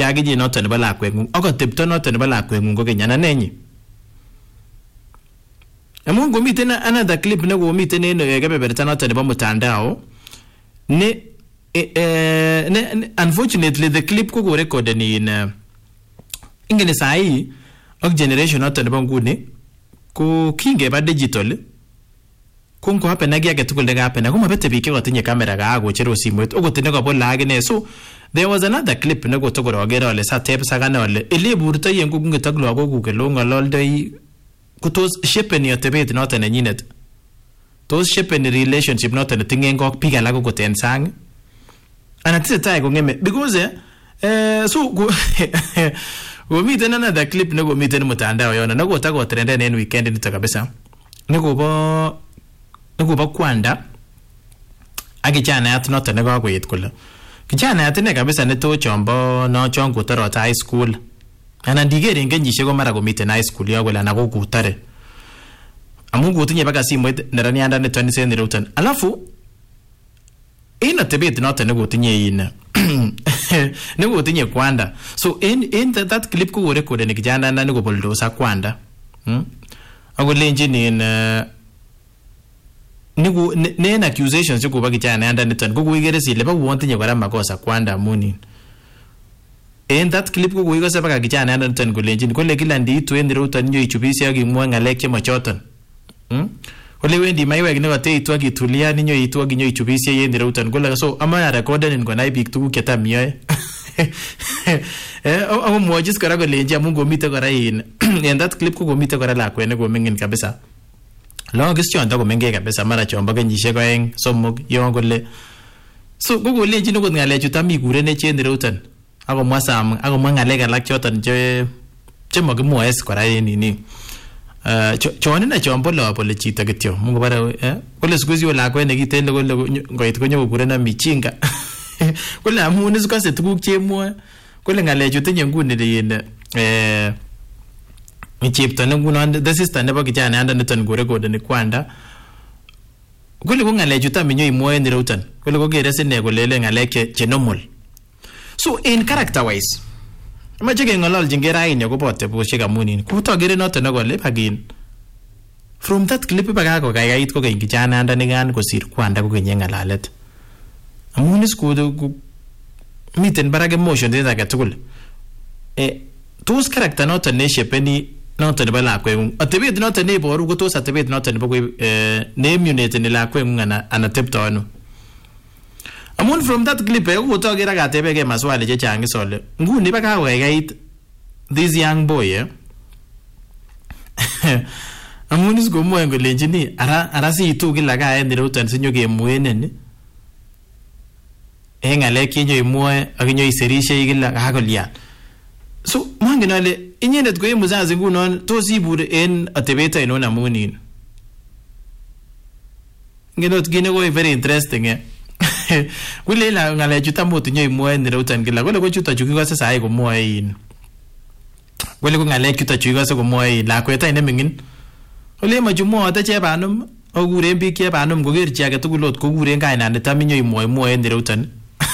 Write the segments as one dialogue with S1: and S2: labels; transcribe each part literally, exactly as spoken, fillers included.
S1: boisie ak inye noton nebo lakweng'ung ak atepto noton nebo lakweng'ung kokeny anan nenyi. Amun ngomiten another clip ne komiten en kebeberta noton nebo mtandao ne eh, ne unfortunately the clip ko ko recorded in uh, ingene sahi ak generation noton nebo nguni ko kingeba digital ko ngo happen agi age tugul daga happen ko mabete biik ko tinye camera ga go chero simoit ogot ne ko bolla agine. So there was another clip ne go to go agere ole sa tape sa kana ole ele burto yengu ngetak lago ku ke lo ngaloldoi ko tos shepen yo tebet noton nenyinet tos shepen relationship noton tingen ko biik alak ko ten sang ana tsetai ko ngeme because eh so go miten another clip ne go miten mtandao yona ne go ta go trend en weekend nito kabisa ne go bo ne go bo kwanda akichana at noton ne go koyet kula kichana at ne kabisa ne to chombo no chongo tarot high school ana ndigere ngenyishe ko mara ko miten high school yo wala na ko kutare amungu utinye baka simoit nerani anda ne twenty sen rutan alafu ina tebet noton ne go tinye ina ne go tinye kwanda. So in in that, that clip ko record ne kijana na ne go boldo sa kwanda hm ago lenje ni na ne go ne na accusations ko ba kijana anda ne tan ko go igere sile ba wonte nye kwa makosa kwanda muni in that clip ko go igose ba kijana anda ne tan go lenje ko le kila ndi tu endiro tan nyo ichubisi agi mwa ngale ke machoton hm ole wendi maiwe ne wate itu agi tulia ninyo itu agi nyo ichubisi yendiro tan go la. So ama record ni ngo na big tu keta miyo eh o mo jis kara go lenje mungo mite kara in in that clip ko go mite kara la kwene go mengin kabisa long question da go menge kabisa mara chomba kenyishe ko eng somok yo gole. So go go lenje no go ngale chuta mi gure ne chendiro tan ago mwasam ago mwangale ga lak chotan je chemo ge moes kara ni ni eh chone na chombo lo pole chita getyo mungo bara eh kole sikuzi wala kwene kitende kole ngoit ko nyogo gure na michinga kole amune zikase tukuk chemwo kole ngale chutinye nguni le eh michipto ne ngunon the sister nebo kijana anda niton gore gode ni kwanda kole ko ngale chuta minyo imwoe ni rutan kole ko gere sine kole le ngale che normal. So in character wise mache ke ngolol jingera ine ko bote boshek amunin ko to gere noton kole bagin from that clip baga ko gait ko kijana anda ni gan ko sir kwanda ko kenye ngalalet amun isku miten barage emotion de daga tugul eh tos character noton ne shepeni noton bala kwen atebet noton ne boru ko tos atebet noton bo eh ne immunity ni la kwen ana anatepto ano amun from that clip e ko to gira ga tebege maswali je changi sole nguni baka wegait this young boy eh amun isgo mo ngo lenjini ara ara si tu gila ga en rotan sinyo ge muenen engale kinyo imoe akinyo iserishe igila hagolia. So mangenale inyendet ko emuzazi ngunon to sibure en atebeta inona munin ngenot gine go very interesting eh kule la ngale chuta moto nyo imoe ndira utan gila kule ko chuta chuki ko sasa ai ko moe in kule ko ngale chuta chuki ko ko moe la kweta ine mingin ole majumo ata che banum ogure bi ke banum go gerchi age tugulot ko gure ngaina ne taminyo imoe moe ndira utan.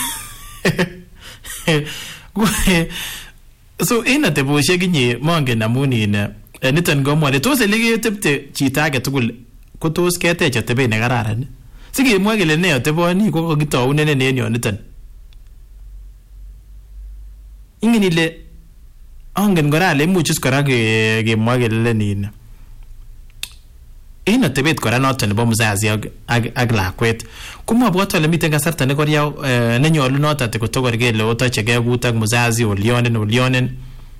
S1: So ina te bo sheginye mange namuni na nitan go mo le to se lege tepte chita ge tugul ko tos kete che tebe ne gararan sige mo gele ne te bo ni ko gito unene ne ne nitan ingini le angen gorale muchis kora ge ge mo gele ni na ina tebet kora noton bo mzazi ag ag lakwet kuma bwata le miten kasarta ne koria ne nyolu nota te ko togor gele ota chege gutag mzazi olionen olionen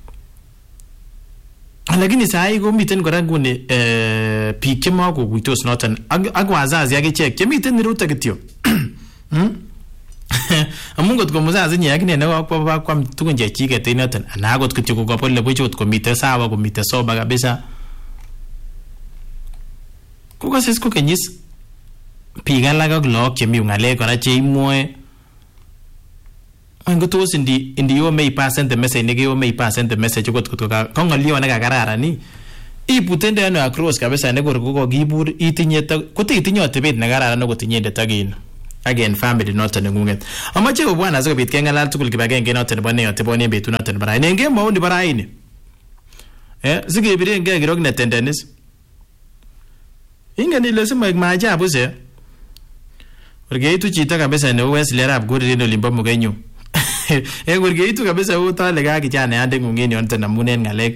S1: alagini sai go miten kora ngune eh pikema go guitos noton ag wazazi ag check ke miten ruta getyo hm amungot ko mzazi nyakine ne ko ba kwa tugunje chike te noton anagot kityo ko pole bochot ko miten sawa ko miten soba kabisa kuka sisko kenyis pigala ga glok chemi ngale kora che imoe ngo tos indi indi yo me percent the message ne yo me percent the message ko ko ka ngolio na garara ni iputende no across kabisa ne ko ko gibur itinye ta ko te itinyo tebet na garara no ko tinye de tagin again family noton nengunget. Amache kobwan asikobit kengalal tugul kibagenge noton nebo ne yotebonen betut noton nebo raini. Enge mau nebo raini. Eh, sikebirenge kirok ne tendenis. Ingen ile simoik maajabu se. Urgeitu chito kabisa ne Wesley Arap Korir olimbo Mugenyu. Eh, urgeitu kabisa utale ga kijana yande ngungeni yonte namunen ngalek.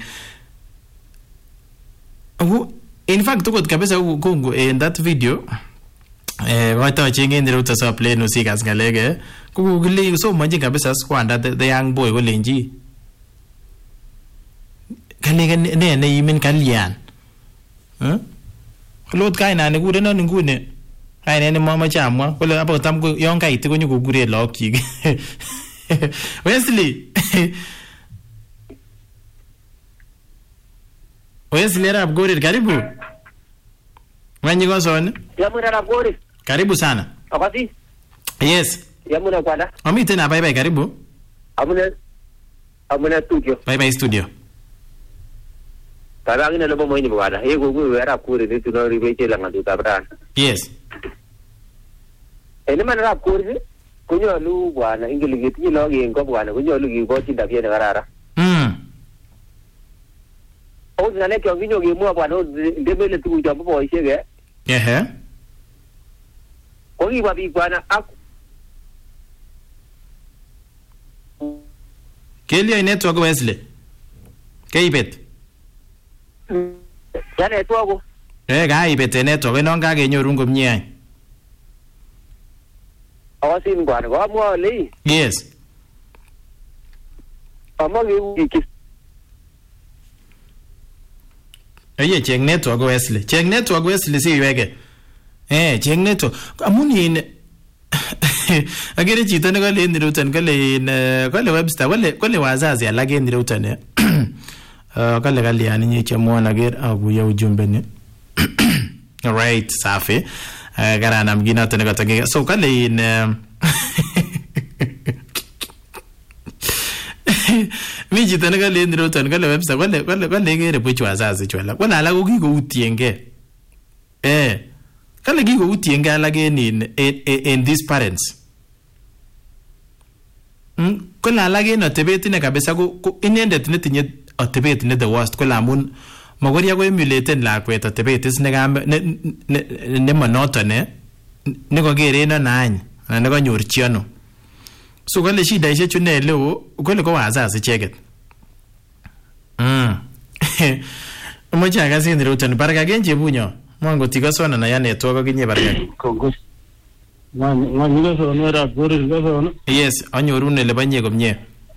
S1: In fact tukot kabisa kungu in that video eh wata chinge ndiruta sa play no sigas ngalege kuguli so manje kabisa squanda the young boy golenji kanega ne ne yimin kalyan eh lot kaina ne gure no ngune kaina ne mama chamwa kole abo tam ko yon kaiti ko nyugo gure lokki Wesley Wesley Arap Korir karibu Wanyi gosone
S2: Yamuna Arap Korir
S1: karibu sana
S2: Akati
S1: Yes
S2: Yamuna kwanda
S1: Mami tena bye bye karibu
S2: Amuna Amuna studio
S1: Bye bye studio
S2: Kada ngine lobo moini bwana yego gwe Arap Korir ni tunori beche la ngadu tabran
S1: Yes
S2: Ene man Arap Korir kunyo lu bwana ingili giti lo yengo bwana kunyo lu gigo chinda pia ngarara
S1: Mm
S2: O nane kyo vinyo gemua bwana ndebele tu jambo boy chege
S1: Ehe
S2: Ko gi babi bwana ak
S1: Kelio network Wesley Keibet
S2: Ya network
S1: Eh gaibet network eno kagenyoru komie any
S2: Awasin bwana ko amwa le
S1: Yes
S2: Amwa gi ki
S1: Eye cheng network Wesley cheng network Wesley si wege Eh cheng network amun yin Agere chito ne kale ndirutan kale in kale Webster kale kale wazazi alage ndirutan eh kale kale yani nyi chemwana ager aguya ujumbe ni Alright safi gara namgina tene katake so kale in Mi chito ne kale ndirutan kale Webster kale kale kale gere buch wazazi chwala kala ala ko kiko utienge eh kale kiko utienge alage in in, in these parents mm kala alage no tebet ne kabisa ko inendet ne tinye atebet ne the worst kala amun magoria ko emulate lakwet atebet is ne gambe ne ne monoton ne ne ko gere no nany ana ne ko nyor chiano so kale shida ishe chune leo kole ko wazazi cheket mm moja gazi ndirutan baraka genje bunyo mwango tigasona na ya network kinye baraka
S3: kongo ngani ngani gaso no Arap Korir gaso no
S1: yes anyoru ne lebanye komye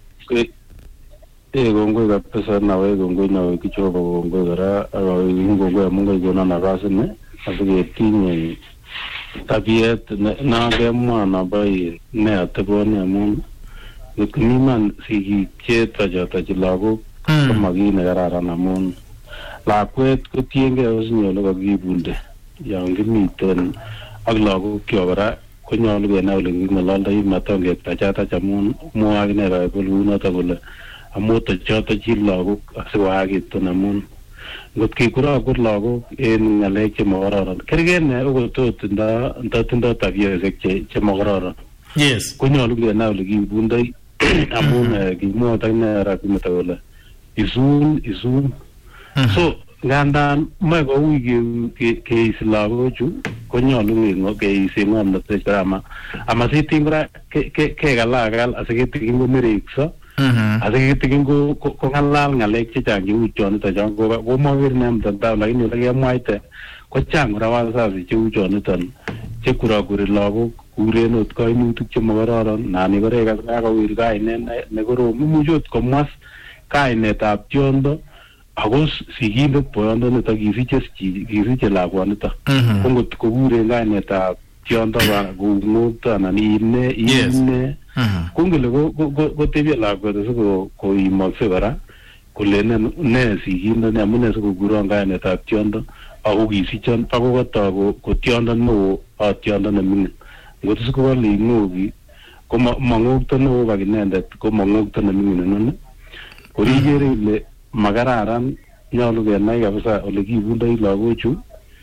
S3: eh gongo ga pesa na we gongo na we kicho gongo gara gongo ga mungo gona na rasne asige tinye tabiet na ga mwana bai ne atebone amun nikmiman sigi cheta jata jilago magi ne gara namun lakwet ko tienge osnyolo ga gibunde yang gimiten ak lago kyobara ko nyolu ga nawle ngolanda yimatonge tajata chamun muag ne ra buluna ta gole amota chata jilago aswaagi to namun got ki kura got lago en ngale che mogararan kergen ne o to tinda nda tinda tabiye che che mogararan
S1: yes
S3: ko nyolu ga nawle gibunde amun gi mo ta ne ra kumata gole izun izun so gandan mai go wigi ke ke islago chu ko nyolu ngo ke isingom na te drama ama si timbra ke ke ke gala gal asige tingo mirikso mhm asige tingo ko ngalal ngalek che changi uchon ta jango go mo wir nam ta ta la ni la ya maite ko chang rawa sa si chu uchon tan che kura kuri lago kure no ko imu tu che mogararan nani gore ga ga wir ga ne ne goro mu jot ko mas kai ne ta tiondo agos siguiendo poando neta gisiches gisiche la guaneta pongo kugure ngane ta tiondo ba gumuta na ine ine kungele go go go tebia la go so ko imaksebara kulene ne siguiendo ne amune so guru ngane ta tiondo ago gisichen pago go ta go ko tiondo no a tiondo na min go so ko li ngogi ko mangokto no ba ginende ko mangokto na min no ko rigere le magararan nyolu kenai kabisa ole kibundoi lagochu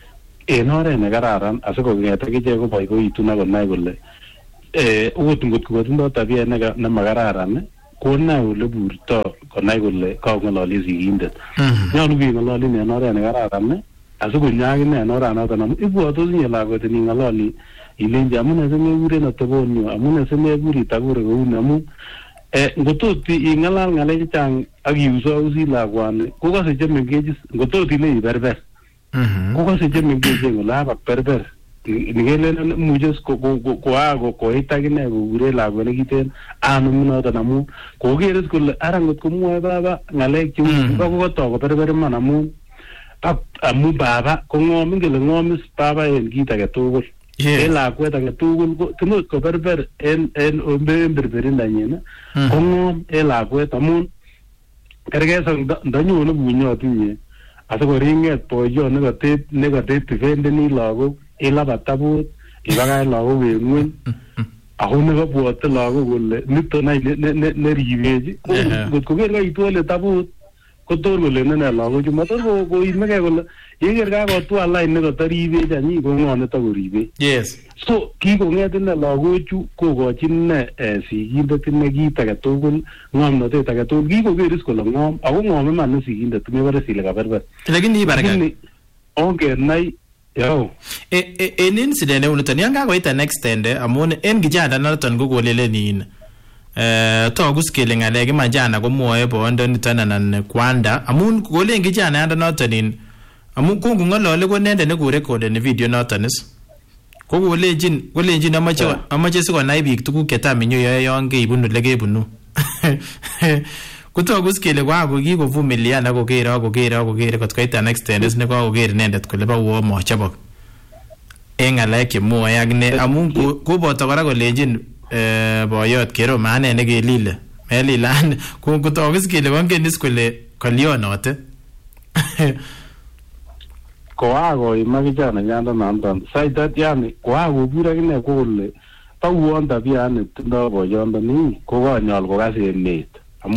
S3: en oret ne kararan asikong'et akichek koboiboitu na konai kole eh okot ngot kotindoi tabia ne makararan konai ole burto konai kole kang'ololi sigindet. Nyolu keng'ololin en oret ne kararan asikonyaak ine en oranoton amu ibwotos inye lakwet ning'ololi ilenji amune simekuren atebonyu amune simekur itakure kouni amu ngotot ing'alal ng'alek chechang ak iusausi lakwani kokase chemengech ngotot ile iberber kokase chemengechen kole abak berber nikelelen imuche koa koit akine kokure lakwet nekiten anum noton amu kokeres kole ara ngot komwoe baba ng'alek cheu kokotoi koberber iman amu amu baba kong'om ingele ng'omis baba en kit age tugul. En lakwet age tugul tinot koberber en en berberindonyin kong'om en lakwet amun kergei ndanyone bunyot inye asikoring'et boiyot nekatet defendeni lagok ilabat tabut ibakach lagok en ng'weny ako nekabwote lagok kole niton any neribech ngot koker kaitu ole tabut kotor kole nene lagochu mator koimegei kole yeker kakotwa lain nekataribech anyi ko ng'o netakoribech.
S1: Yes.
S3: So kikong'et ine lagochu kokochin ine sigindet ine kit age tugul ng'omnotet age tugul kikokeris kole ng'om ako ng'om iman ne sigindet mebore sile kaberber.
S1: Lakini ibaraka
S3: ongenai yo
S1: en incident neuniton yan kakoit an extend amun en kijana noton kokolelenin eh togus kele ng'alek iman jana komwoe boondoniton anan kwanda amun kolen kijana noton in amun kongong'olole ko nende nekorekordeni video noton is kokolenjin kolenjin amache amache sikonai biik tuguk chetam inyoyoe yon keibun ole kebunu kotogus kele kwako kikovumilian ak kokere ak kokere ak kokere kot koit an extend is nekakoker inendet kole bawo mochobok en ng'alek chemwoe ak ne amun koboto kora kolenjin boyot kero maane nekelile melilan kotogus kele kongen is kole kolyonote
S3: koakoima kijana nyandanoton saitat yani koakobur akine kole tauon tabia netindoi boyondoni kokonyol kokas emet amu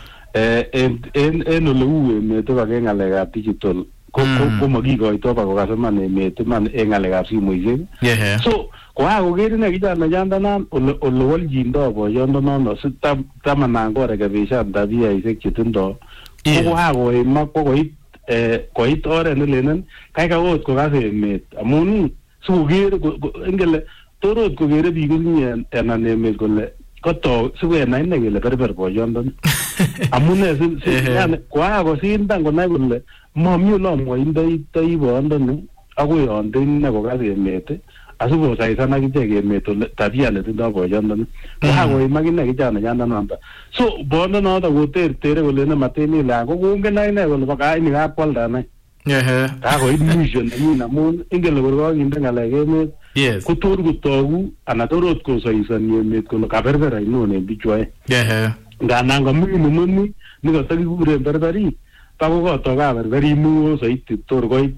S3: en ole uu emet ak en ng'alekab digital komakikoitoi bakokas iman emet iman en ng'alekab simoisiek. So koakoker ine kijana nyandanan ole waljindoi boyondonono si tamanan korekebishan tabiaisiek chetindoi kokoakoimak kokoit koit oret nelenen kaikai ot kokas emet amun sikoker ingele torot kokere biik inye anan emet kole koto sikenai ine kele berber boyondoni amune yani koakosindan konai kole mami ole amwoindoi boyondoni akoi ande ine kokas emet asikosaisan akichek emet ole tabia netindoi boyondoni koakoimak ine kijana nyandanoto so boyondonoto kotertere kole ne mateni la ko kongen ine kole bakaini kakwalda nai kakoit mission nenyin amun ingele kor kakinde ng'alek emet kotor kotogu anan torot kosaisani emet kole kaberber ainon en bichu ae ngandan kamingin inoni nekatakikuren berberit takokoto kaberberit neo saiti tor koit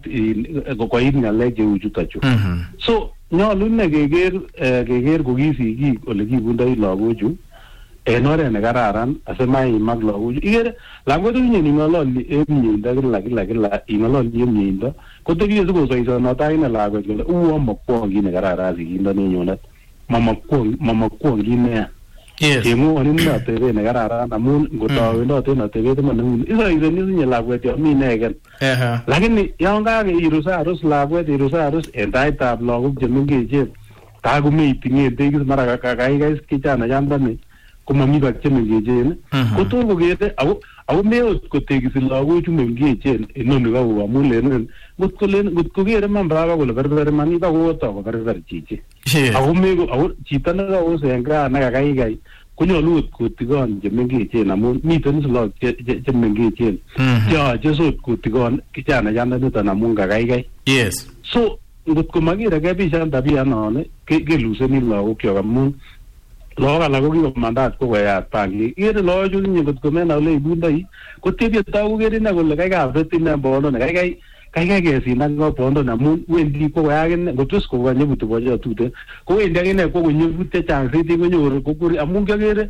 S3: koit ng'alek cheu chutachu. So nyolu ine keker keker kokisigik ole kibundoi lagochu en oret ne kararan asimaimak lagochu. Ikere lakwet inye ning'ololi en mieindo kila kila kila ing'ololi en mieindo kotebie sikosoisonot akine lakwet kole uo makwong kit ne kararan sigindet nenyunet mamakwong mamakwong kit neya. Kemwowon ine atebet ne kararan amun ngotawendot en atebet iman neuni isoisoni inye lakwet yon mi ineken. Lakini yon kakeirus arus lakwet irus arus en taitab lagok chemengechen takomeiting'en tekis mara kaikai kijana yandani komami bak chemengechen kotor kokere ako meot kotekisi lagochu mengechen inoni kako amun lenen ngot kolen ngot kokere man baba kole berber man itakoto koberber chichi ako meko ako chito nekawos en gaa nekakaikai konyolu ot kotikon chemengechen amun miten lagok chemengechen cheyoche sot kotikon kijana yandaniton amun kakaikai.
S1: Yes.
S3: So ngot komakirekebishan tabia non keluseni lagokyok amun lagok alak ko kikomandat ko koyat bangik. Ikere lagochu inye ngot komena ole ibundoi kotebie tau kokere ine kole kaikai abet ine boondoni kaikai kaikai kesindan ko boondoni amun wendi ko koyak ine ngotos kokonye buti boyot tuten kowendi akine kokonye but chechang saiti konyoru kokuri amun kiakere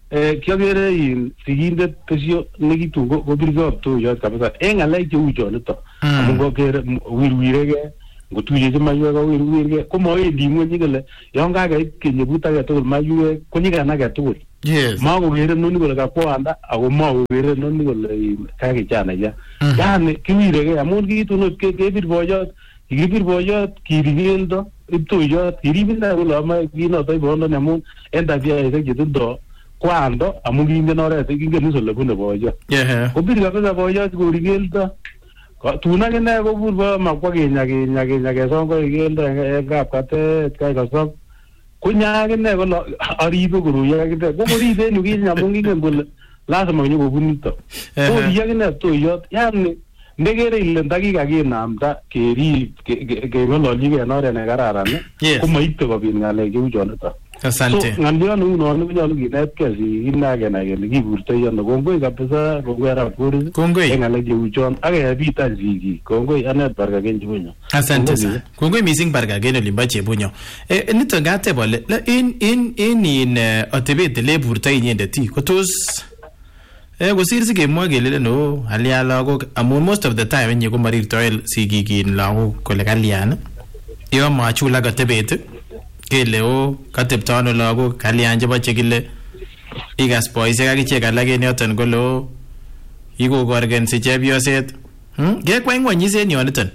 S3: kiakere in sigindet besio nekitun kobirgei ak toyot kabisa en ng'alek cheu chonito amun kokere wirwirekei ngotuye che maywe ka wir wir ko mo e di ngwe kole yon ka ga kenye buta ga tugul maywe ko ni kana ga tugul
S1: yes
S3: ma ko were no ni kole ka kwanda ako ma ko were no ni kole ka ke chana ya yani kiwire ke amun ki tunot ke ke bir boyot igibir boyot kirigendo iptoyot kiribinda kole ma kino toy bondo amun enda bia ese gitundo kwando amun kingen oret kingen usole bune boyot
S1: yeah
S3: ko bir ka pesa boyot ko rigeldo tuna kene ko burba makwa kenya kenya kenya ke songo igendo engap kate kai kasop kunya kene ko aribe kuruya kite ko ribe nu kinya mungi ngembul lazima nyo bunito ko riya kene toyot yani ndegere ile dakika kinamda keri ke ngololi ke nore ne kararan ko maite ko bin ngale ke ujonito
S1: asante
S3: ngalio nu no nu nyolu kinet ke si inage na kele kiburto yono kongoi kabisa kongoi rapuri
S1: kongoi
S3: ngale ke ujon age bita zigi kongoi anet barka kenjunyo
S1: asante sa kongoi missing barka gen olimba chebunyo e nito ngate bole in in in in otebet le burto inyende ti ko tos eh kosir sikemwa kele no alia lagok amun most of the time nye ko marirtoel sigikin lagok kole kalian yo machula katebet kele o kateptano lagok kalian chebo chekile igas boisiek akichek alak en yoton kole o ikokorgen si chepyoset hm kekwai ngwanyisen yoniton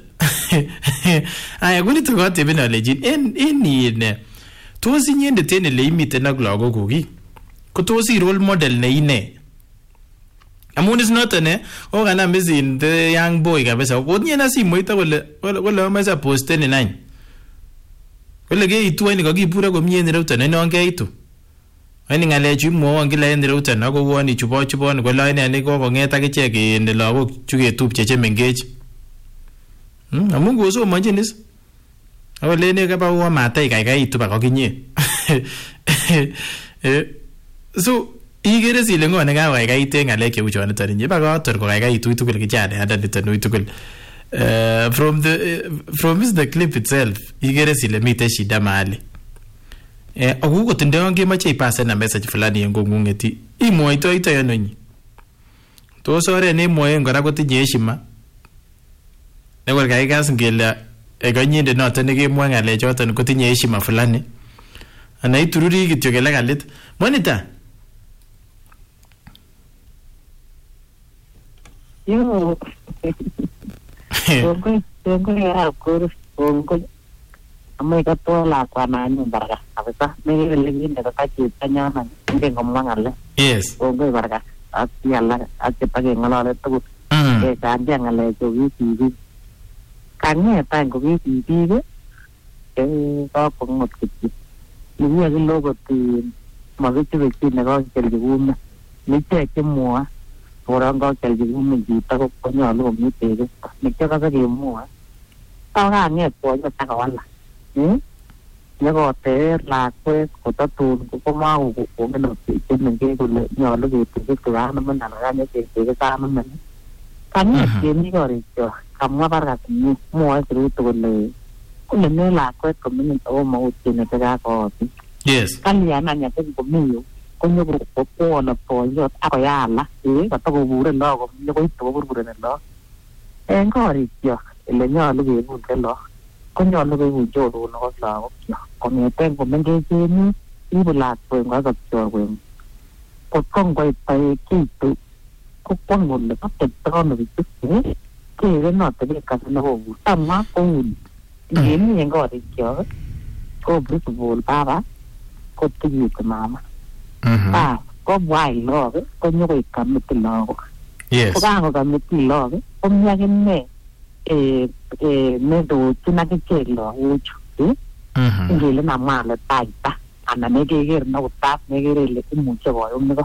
S1: aya kunito kateben alejin en en in tos inyendet en ele imiten ak lagok kuki ko tos i role model ne ine amun is not ne o kana mizin the young boy kabisa ko nyena simoita kole kole masa poste ni nine kole ke itu ani kakipura komie ni ruta ne nonge itu ani ngale chu mo angila en ruta na ko woni chubo chubo ni kole ani ani ko kongeta ke cheke en lagok chuke tupche che mengech hm amun go so manjinis awale ne ka ba wa matai kai kai itu ba kokinye eh so igere sile ngone ga wai kai te ngale ke ujo ne tarinje ba ga tor ko ga itu itu ke jade ada de tanu itu ke uh from the uh, from is the clip itself igere sile mite shida mali eh okugo tinde onge mache ipase na message fulani yengo ngungeti imo ito ito yanonyi to sore ne moye ngora ko tinye heshima ne gol ga gas ngela e ganyinde no tane ke mwa ngale joton ko tinye heshima fulani ana itururi kityo ke la galit monita
S4: yo Kongoi, kongoi ya kuru, kongoi. Amai ka to la kwa na nyu baraka. Abisa, me le ngi ne ka chi tanya na ngi ngomong ale.
S1: Yes.
S4: Kongoi baraka. Ati alla, ati pagi ngala tu. Eh kan dia ngale tu wi ti. Kan ne ta ko wi ti ti ke. Eh ka pong mot ki. Ni ya lo ko ti ma vi ti ki ne ko ke ji um. Ni te ke mo. Orang kau cari rumah kita kau punya lu ni tu, macam apa dia mua, kau kan ni kau je tak kawan lah, hmm, ni kau ter lah kau kau tak tu kau mau kau kena fikir mungkin kau le ni lu gitu tu tu orang mana nak ni tu tu sama mana, kan ni dia ni kau itu, kamu apa kata ni mua tu tu le, kau le ni lah kau kau ni tahu mau tu ni kerja kau,
S1: yes,
S4: kan dia nanya tu kau ni. Kunyo ko po na po yo ako ya la eh ka to bure lo ko yo ko to bure na lo en ko ri yo le nyo lu ge bu ke lo kunyo lu ge bu jo lu no la ko yo ko me ten ko men ge ji ni i bu la ko ngo ga jo ko ko kong ko pa ki tu ko pon mo le pa te to no bi tu ke re no te ka no bu ta ma ko ni ni ngo ri yo ko bu bu ba ba ko tu yu ka mama ah, có vài lo cái, có nhiều cầm một lo,
S1: yes,
S4: có ba người cầm một lo cái, có nhiều cái này, eh, eh, mấy đồ chỉ là cái chơi lo, u chú, cái gì là nằm mà là tài ta, anh là mấy cái cái nó tát, mấy cái là cái muốn chơi gọi ông nữa,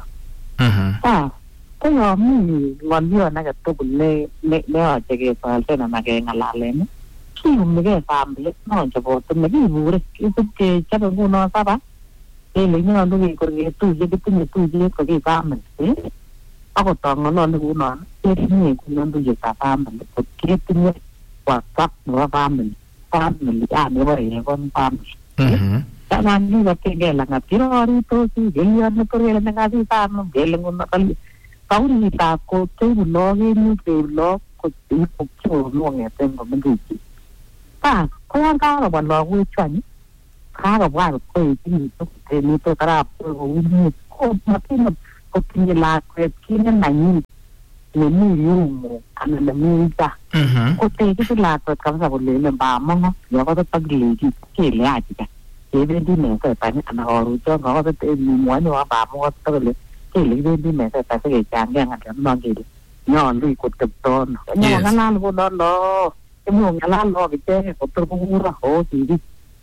S4: ah, cái lo mình ngon nhiều na cái tôi cũng lấy lấy lấy ở cái cái phần tên là cái ngà lá lên, khi mình cái farm lấy nó chơi gọi tôi mấy cái vụ đấy, cái cái chắc là ngon nó sao ba eh le nyo no ko ke tu je ke tu tu je ko ke pa men eh ako to ngono no no e ni ko no tu je ta pa men ko ke tu ni kwa kap no pa men pa men ya ne ba ye kon pa
S1: mhm
S4: ta man ni ba ke ge la nga tiro ri to si ge ya no ko le nga si pa no ge le ngono kali ka uri ta ko tu no ge ni ke lo ko tu ko ko no nge ten ko men tu pa ko yan kakobwa lagochu any kakobwa koechekitu mito karap kouni ko matin kotinye lakwet kit nenanyin nemi yumo anan nemi gaa koteche lakwet kabisa kolele mbamong'o yokototakileki kele achicha kebendi mesetani anan karuchon kakototmimwoni wa mbamong'o tokole kele kibendi meseta sikechange ng'alyonon kele nyolu koteptono nyong'alal konono imuch ng'alal lok icheket kotor kokuro oo sikik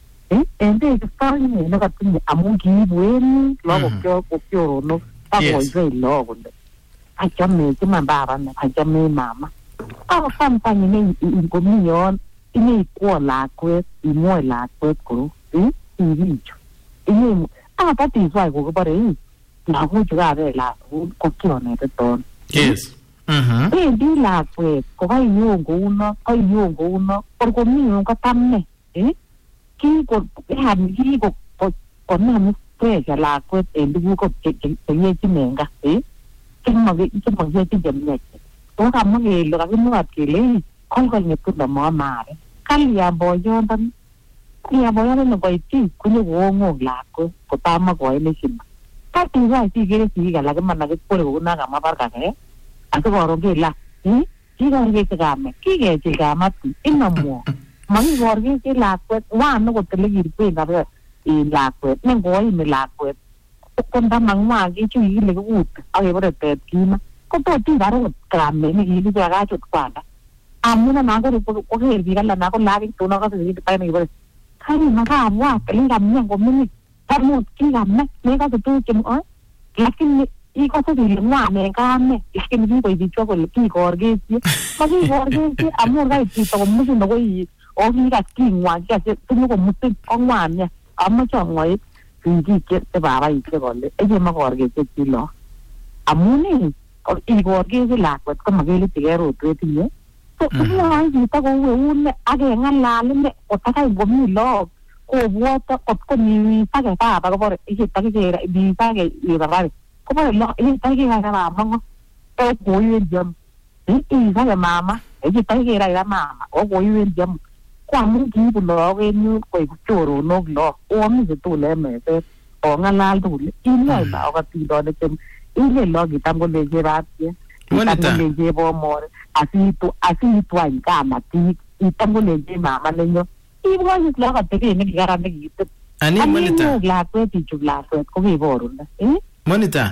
S4: en tekisto inye nekatinye amu kiibu en lagok choronok akoywei lok kole achame iman baba ne achame mama ako samtany komi yon ineikwo lakwet imwoe lakwet koro sikichu inye akatiswai kokibore lagochu kabela ko kionete ton
S1: yes
S4: bendi lakwet kokainyon kouno kainyon kouno kor komi yon kotamne kiko kiko konam pressure lakwet en tuguk cheyechin en gaa chemokiyechin chemiachen ko kamwa kele kakimwat kele kolkol nyithindo momare kalyan boyondoni kalyan boyondoni koityi konyokong'ong lakwet kotamokoin heshima katiwai sikere sikik alak iman akikwere kouno kamwa Barkake asikoron kele kikorkechi kamet kikechil kamatik inomwo makikorkechi lakwet wan okot elekirikwen kabisa lakwet nengoimi lakwet kondamang'wa kechu kikile kikut akebore tet kima kotot ibar okot kamet nekikibakachut kwanda amun anan koker biik alak anan ko lagok tun akose sikititai nekibore karima kabwat elekamyan koming'in tarmut kikame mekose tuguk chemwoe lakini ikose kele ng'wan en kamet lakini kikoib bichwa kole kikorkechi makikorkechi amun kait chito komusin akoi o kikas king'wan kikase tinye komusin kong'wan nia amoche amwoi sikik che babaisiek kole eche makorkechi lok amun ikorkechi lakwet komakelichigei rotwet inye so imwoe chito kou eune akeng'alal ine kotakai komi lok kobwoto kot ko niwisake baba kobore ichetakikere niwisake ibabare kobore lok ichetakikere bamong'o okoiwendi ano iwisake mama ichetakikere ira mama okoiwendi ano ko amun kiibu lok en yun koik choronok lok oamise tugul en meset ong'alal tugul imwoe lok atindonik che ile lok kitam koleche batye kitam koleche bomore asitu asitu any kamatik kitam koleche mama nenyo ibwochi lok atebet nekikaran nekiteb
S1: ani monita
S4: lakwet ichub lakwet ko keborunda
S1: monita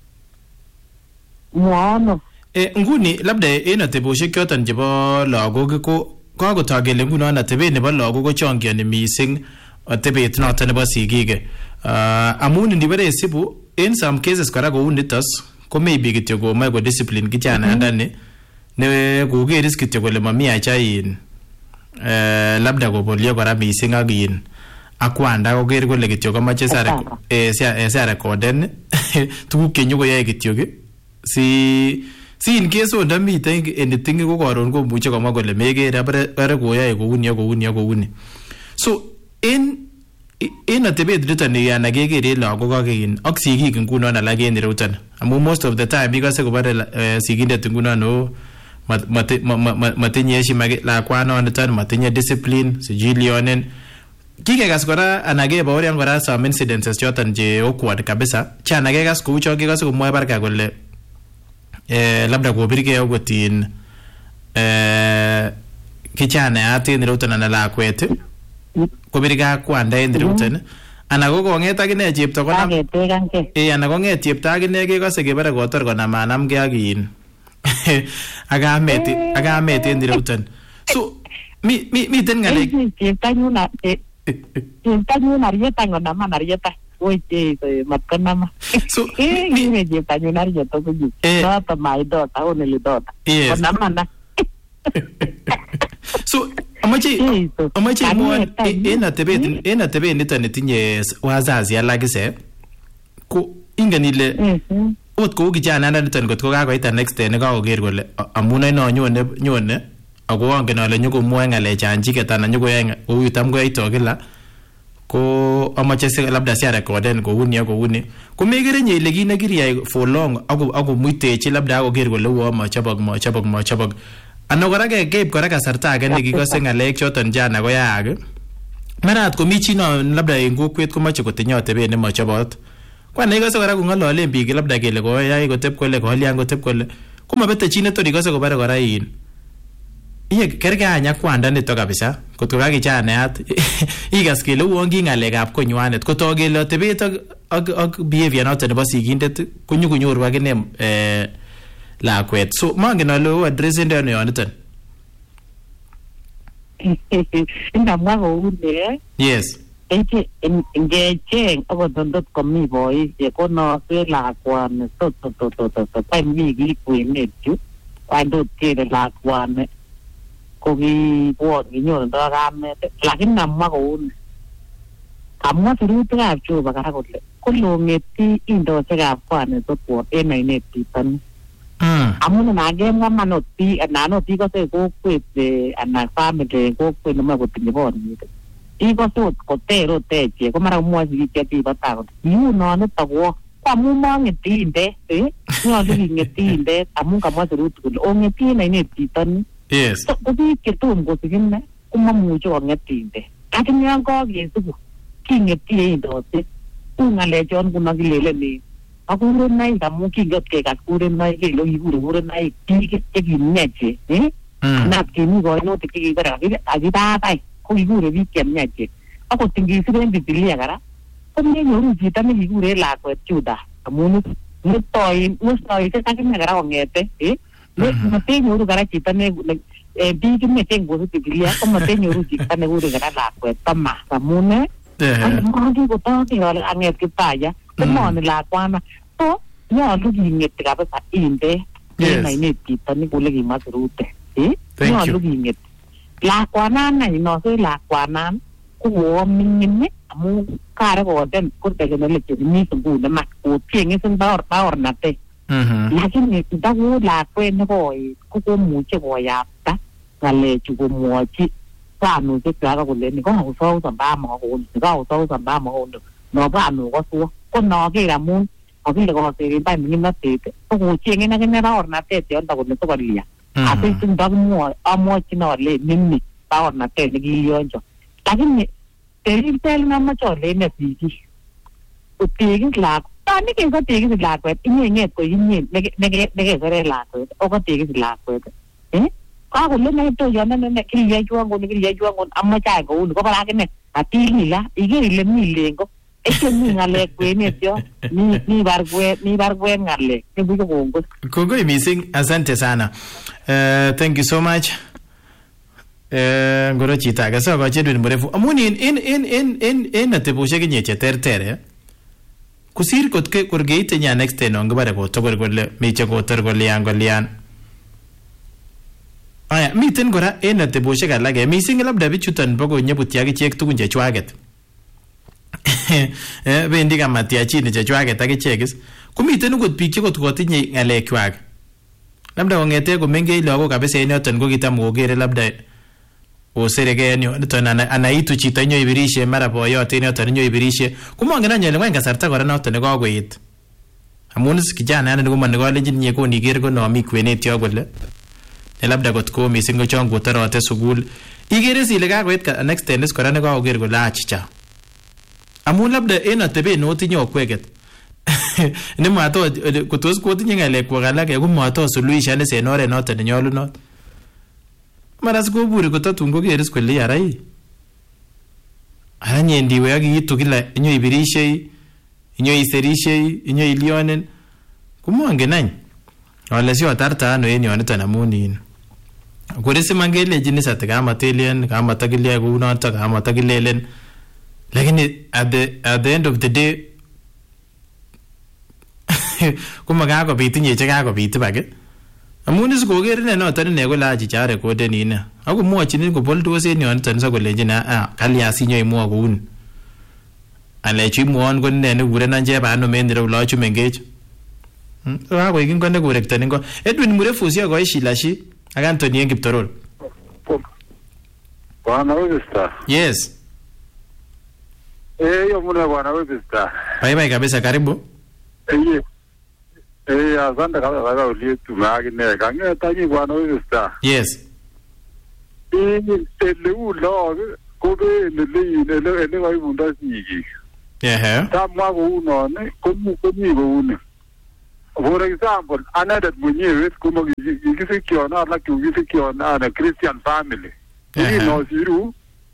S4: mwono
S1: nguni labda en ateboshek choton chebo lagok ko kakotok kele ngunon atebet nebo lagok ko chongioni mising atebet noton nebo sigik amun ndibere isibu en some cases kora kou nitos ko maybe kityo komoe ko discipline kijanandani ne kokeris kityo kole mami acha in labda kobolyo kora mising ak in akwanda koker kole kityo komoche sa rekoden tuguk chenyokoyoe kityo si si in case onda miten anything ko koron komuche komwa kole mekere bare koyoe kouni ak kouni ak kouni so en en atebet niton yana kekere lagok ak in ak sigik ngunon alak en iruton amun most of the time ikose kobore sigindet ngunon o matinye heshima lakwanoniton matinye discipline sijilionen kikekas kora ana kebaorian kora some incidences choton che awkward kabisa chana kekas kou cho kekase komwoe Barka kole eh labda kobirgei okot in eh kijanayat en iruton ana lakwet kobirgei ak kwanda en iruton ana ko kong'et akine chepto konam eh ana kong'et chepto akine kekase kebare kotor konamanamgei ak in ak kamet ak kamet en iruton so mi mi miten ng'alek
S4: cheptanyun cheptanyun arieta ngonaman arieta oye matkanama
S1: so
S4: mi cheptanyun arieta kuji noto my daughter only daughter konamana
S1: so amache amache mwon en atebet en atebet niton netinye wazazi alak ise ko ingen ile ot kou kijananda niton kot ko kakoit next day nekakoker kole amun aino nyone nyone ako angen ale nyokomwoe ng'alechan chiket anan nyokoyoe kou yutam koyoito kila ko amache se labda sia recorden kouni ak kouni ko mekere nye ile kit nekiriyai for long ako ako muitechi labda akoker kole uo machobok machobok machobok Ano kora ke keip kora kasarta age nekikose ngalek choton jana koyaak. Marat komi chi no labda en kokwet komoche kotinye atebet nemachobot. Kwana ikose kora kong'ololen biik labda kele koyai kotep kole kolyan kotep kole komabete chi netor ikose kobare kora in. Iye kerge anya kwanda nito kabisa kotko kakichaneat ikas kele uon ki ng'alekab konywanet kotok kele atebet ak ak, ak behavior noton nebo sigindet konyokonyoru akine eh, lakwet. So mangen ale o addressing ndio yoniton.
S4: Indamwa koune?
S1: Yes.
S4: Eke ngecheng akotondot komi boisiek konose lakwani to to to to to to pami ki kwenet yu kwandot kele lakwani kokibwot kinyoru ndo kamet lakini namwa kouni kamwa sirutikab Jehova kora kole kolongeti indosekab kwani sotwot en ainet pitoni. Amun nagemwa manot biik anan ot ikose kokwet anan family kokwet nemoe kotinye boriet ikose ot koter ot echek ko mara komwoe sigik chekibo tai kole kiunonito kwo ko amun mong'eti indet nyolu king'eti indet amun kamwa sirutik kole ong'eti en ainet pitoni.
S1: Yes.
S4: Ko biik chetom kosik ine komamuche kong'et indet lakini yon kakesiku king'eti en indoset u ng'alechon kuno kilelen akurenoik amun kingot kekas kurenoik kele kikure kurenoik biik chekimyache nat kimi koinutik chekikore akibabai ko kikure biik chemyache akot ngisiren Biblia kora komenyoru chito nekikure lakwet Juda amun metoin mustoishek akine kora kong'ete matenyoru kora chito ne biik kimyachen kosip Biblia ko matenyoru chito nekure kora lakwet Thomas amun kikotoke kole ang'et Kiptaya komoni lakwana so nyolu king'eti kabisa indet en ainet pitoni kole kimwa sirutik nyolu king'eti lakwanana inose lakwanan ko kowo ming'in amun kare koden kotekenele chemi sukul nemat kotieng'e sin baornatet lakini ndako lakwet nekoet ko komuche koyapta ng'alechu komwochi kanusiek chwak kole ni kakosausan bama kouni kakosausan bama kouni no bano koswo ko noker amun kakile koseren bai ming'inotet ko kocheng'en akine baornatet yonto kole tokolya asisi ndakimwoe amwochin ale nini baornatet nekilionjo lakini teriptel ng'amache ale ine sikik otekis lakwet tani kekotekis lakwet inyeng'et ko inye nekesere lakwet okotekis lakwet kakole netoyono nene kiliyechwan koni kiliyechwan koni amache any kouni kobara akine atilila iker ile mi lengo eke mi ng'alek kwenet yo mi barkwet mi barkwet ng'alek nebuche kongoi
S1: kongoi missing asante sana uh, thank you so much uh, ngoro chito age sokochi Edwin mrefu amun en en en en en en ateboshek inye cheterter eh kusir kot ke korgeite nya next ten ongibare kotokor kole meche kotor kolyan kolyan. Aya miten kora en ateboshek alak missing labda bichuton bo konyebutyi akichek tugun chechwaget eh bendi kamatiachini chechwaget akichekis komiten ukot biik chekot kotinye ng'alekwak labda kong'ete komengech lagok kabisa en yoton ko kitam kokere labda oserege en yoton anaitu chito inyoibirishe mara boyot en yoton inyoibirishe komongen any ale ng'wany kasarta kora noton nekakoet amun kijana yani komoni kolenjin nye koniker ko nomi kwenet yo kole ne labda kot ko missing ko chon kotorote sukul ikere sile kakoit next tennis kora nekakoker kole achicha amun labda en atebet notinye okweket nemato kotos kotinye ng'alekwak alak komato suluhishan en oret noton nenyolunot mara sikoburi kotatun kokeris kole yarai aranye ndiwe ak iitu kila inyoibirishei inyoiserishei inyoilionen komongen any ale siotarta ano en yoniton amun in koresi mangelejin isati kamatelian kamatakilya kounoto kamatakilelen lakini at the at the end of the day kuma kakobit inye chekakobit ibake amun is koker ine noton ine kole achicha rekorden ine akomwochin koboldos en yoniton sakolenjin a kalya sinyoimwa kouni alechu imwon ko ine nekurenon chebano menire lochu mengech kakoik ingo nekurekton ingo Edwin mrefu siokoi Shilashi ak Anthony en Kiptorol.
S3: Bwana Webster.
S1: Yes.
S3: Eh, yo muna bwana Webster.
S1: Bye bye kabisa, karibu.
S3: Eh, Eh, asante kabisa kaka ulietu magine. Kangeta nyi bwana huyu star.
S1: Yes.
S3: Ini ele ulo kobe ele ele ele wa ibunda sigi.
S1: Yeah.
S3: Tamwa ko uno ne komu komi ko uno. For example, another mwenyewe kuma ikisikiona la kisikiona na Christian family. Ini no siru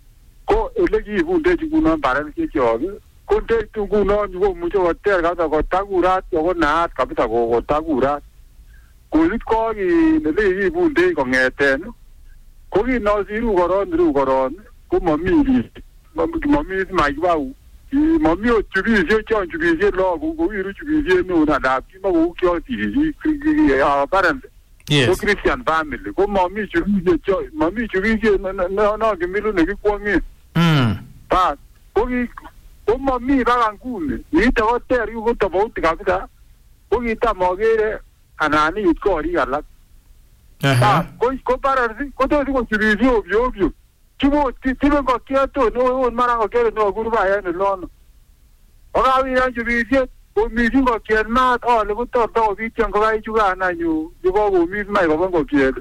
S3: ko ele ki ibunda jikuna baran ki choge. Konte tunguno nyugo mucho hotel kata ko tagurat ko naat kabisa ko ko tagurat. Kulit ko gi nele ibunde ko ngeten. Ko gi no siru koron ru koron ko mami mami mai bau. I mami o tubi je chon tubi je lo ko ko iru tubi je no na da ki ma ko kyo ti ji a parent. Ko Christian family ko mami tubi je chon mami tubi je na na na ke milu ne ki ko ngi. Mm. Pa ko gi Uma mi rangune, ni ta hotel yu ko ta bauti kabisa. Ko kita mogere anani itkori galak. Aha. Ko ko para ko to ko chibiji obyo obyo. Chibo chibo ko kiato no on mara ko kere no gurba ya no lono. Ora wi ya chibiji ko mi ji ko kien ma o le ko to to bi chen ko ai juga na yu. Yo ko mi mai ko ko kier.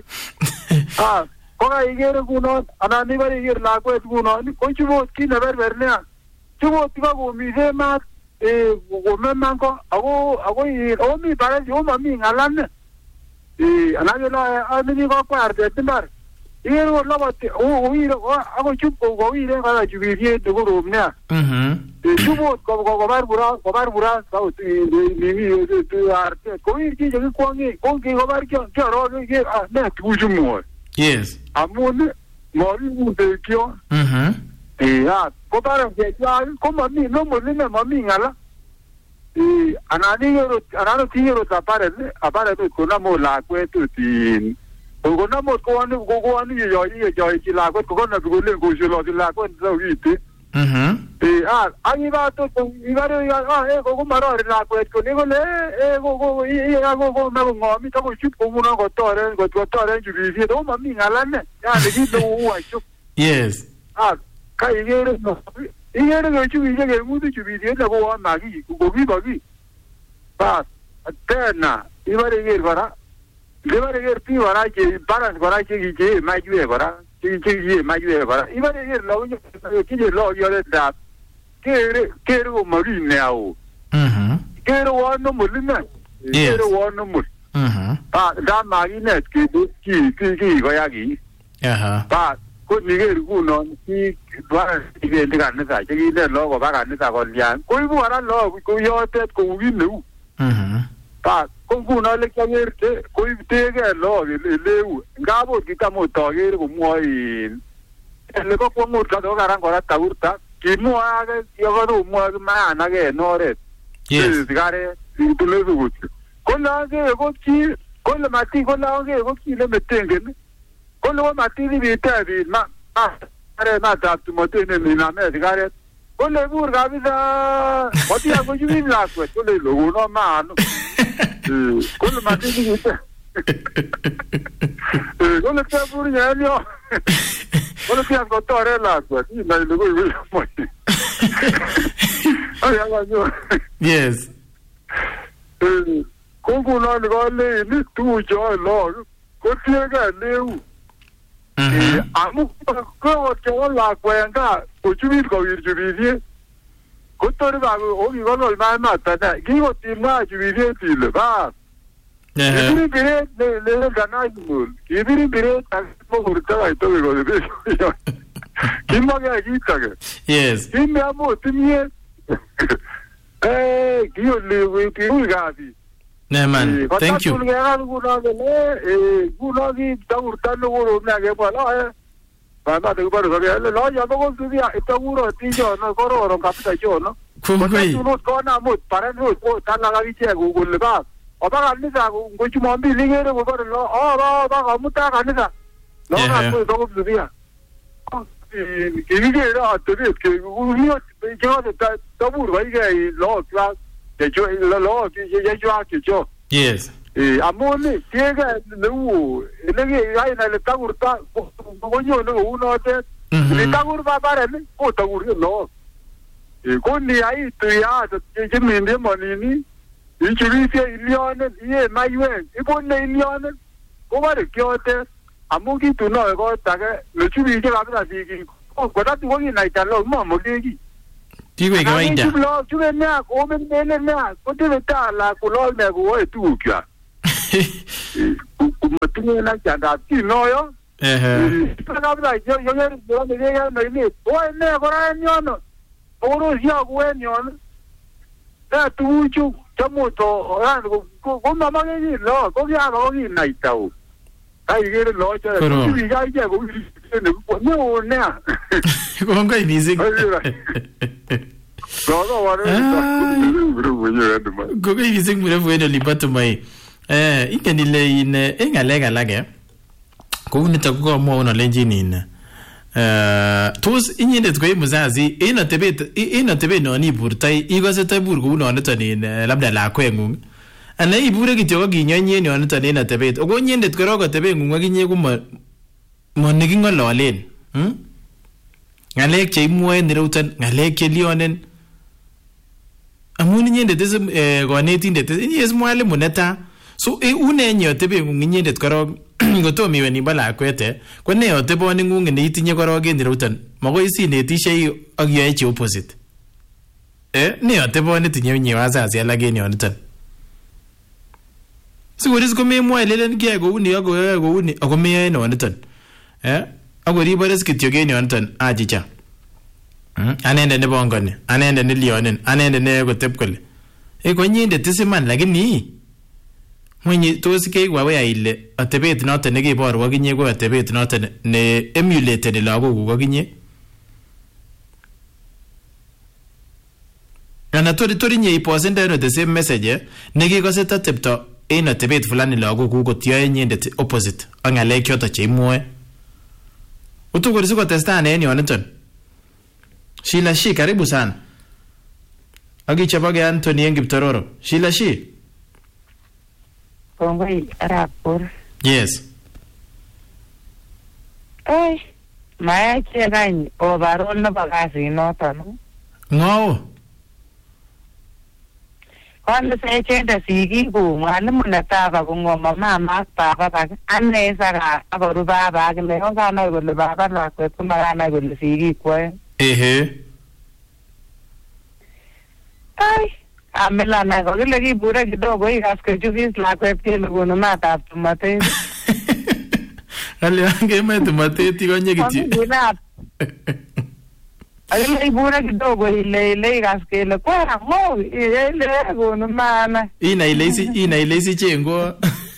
S3: Ah, ko ga igere kuno anani bari igere la ko kuno ko chibo ki na ber berne. Chibo tiba ko mi se ma eh ko memang ko ako ako i o mi para yo mami ngalan eh anaje la ani ko parte timbar iro la bate o o iro ako chupo ko ire kala jubiri de ko romna mhm eh chupo ko ko bar bura ko bar bura sa ni mi tu arte ko ir ki je ko ngi ko ki ko bar kyo kyo ro ke na tu jumo yes amone mori mu de kyo mhm eh ah ko para que ya ko mami no mo ni mami ngala eh anani yo anano ti yo ta pare apare ko na mo la ko tu ti ko na mo ko ani ko ko ani yo yo yo ti la ko ko na ko le ko je lo ti la ko do ite mhm eh ah ani ba to i ba ro ya ah eh ko ko maro la ko ko ni ko le eh ko ko i ya ko ko na ko mi ta ko chup ko mo na ko to re ko to to re ju bi do mami ngala ne ya le ki do wa chup yes ah ka igere no igere go chubi je ke mudu chubi je na ko na gi ko bi ba gi ba tena ibare igere bara ibare igere ti bara ke bara bara ke gi je ma ju e bara ti ti ji ma ju e bara ibare igere lo yo ki je lo yo le da ke ke ro mari ne au mhm ke ro wa no mo le na ke ro wa no mo mhm ba da ma gi ne ke ki ki ki go ya gi aha ba ko ni ge ru no ki bara ti ge de kan na ji le lo ko ba kan na ko lian ko bu ara lo ko yo te ko wi nu mhm pa ko ku no le ka yer te ko te ge lo le le u ga bo ki ta mo to ge ko mo i le ko ko mo ka do ga ran ko ra ta urta ki mo a ge yo go do mo ma na ge no re yes gare tu le du ko la ge ko ki ko le mati ko la ge ko ki le metenge ko lo mati di vita di ma ma are na ta tu mo te ne na me gare ko le bur ga vida o ti a ko ju vi la ko ko le lo no ma no ko le mati di vita eh ko le ta bur ya yo ko le ti a ko to re la ko ti na le ko vi mo ay ya yo yes eh ko ko na le le ni tu jo lo ko ti ga le u eh amu ko ko la cuenta ko chubi ko ir chubi ko to ba o mi ko lo ma ma ta da ki ko ti ma chubi ti le ba eh biri biri le le ga na mu ki biri biri ta mo ko ta ai to ko de ki ma ga ki ta ga yes ki me amo ti mi eh ki o le we ti u ga bi ne man thank you eh gulo di ta urtando guro na ge pa la ba ba de ba ro ga le lo ya ko su dia ita guro ti jo no ko ro ro ka ta jo no ko kai tu no ko na mo para no ko ta na ga vi che go go le ba o ba ga ni sa go go chu mo bi li ge ro ko lo o ba ba ga mu ta ga ni sa no na ko ko su dia ki vi ge ra te de ke go ni o jo ta ta bur ba ge lo class de yo lo lo que ya yo que yo yes eh amone llega lu le que hay en el tagurta coño no uno te el tagurta para mí o tagur no eh con ni ahí tú ya que me ende monini
S5: ichibisye ilyonen, iye maiwek, ibune ilyonen, kobore kiotes, amu kitunoe kot age, nechubisye kabisa sigik, kodatu kokinaita lo, mamage ki.
S1: Kikoek kawaida.
S5: Chublo, chube nea, komen mele nea, kotebe tala, kulol ne kuwae tukya. Kumatunye na chandab, kinoyo.
S1: Ehe.
S5: Kabisa, yo yo yo yo yo yo no ile, oe ne kora enyono, orosya kuwen yon. Na tuuchu, chamuto, ran ko mamage ki lo, ko kya ko kinaita o. Ai gere lo cha, chubi ga ije ko ne ko ne o ne.
S1: Kongoi mising. Kongoi mising mrefu eno lipato mai. Eh, ingen ile in e ngalek alak eh. Kou nito ko komwaun alenjin in eh tos inyendet ko muzazi en atebet en atebet non iburtai ikose tabur kou noniton in labda lakwengung. Ana ibure kityo ko kinyonyen yoniton en atebet. Ogo inyendet korok atebengung akinye ko mo nekingololen. Hm? Ngalek che imwoe nireutan, ngalek che lionen. Amun inyendet is eh konetindet, is mwalimu neta. So e une nyo atebengung inyendet korok ngotom iwe nimba lakwete, ko ne ateboni ngung ne itinye korok en nireutan. Makoi sinetishei ak yoe che opposite. Eh, ne ateboni tinye nye wazazi alak en yoniton. Sikoris ko memwoe lelen kiyae kouni ak koyoe kouni ako meyoe noniton. Eh? Ako riboris kityo en yoniton achicha. Hmm? Anende ne bongoni, anende ne lionen, anende ne kotep kole. E ko nyindet isiman lakini mwenye tos keikwawe ile atebet noton nekiboru akinye ko atebet noton ne emulated lagokuk akinye. Ana tori tori nye iposende no the same message nekikose tatepto en atebet fulani lagokuk kotiyoe nyindet opposite ak ngalek choton che imwoe. Utugori siko testan en yoniton. Sheila Shi, karibu sana. Akichapage Anthony en Kiptororo. Sheila Shi.
S6: Kongoi Arapur.
S1: Yes.
S6: Ay, maya chegany overall na bagasi noton.
S1: Ngao.
S6: Kwanza sa chenda sigi ko mwalimu na taba ko ngoma mama ak baba bag anne saka akoru baba ak le onga na ko le baba la ko kuma na ko le sigi ko.
S1: Ehe.
S6: Ay, amela na ko le ki bura kidogo ikas ke chubis la ko pele ko no mata tumate.
S1: Ale ange me tumate ti konye kityo.
S6: Ay ibura kidogo ile ile ikas ke le kwa mo ile ko no mana.
S1: Ina ile isi ina ile isi chengo.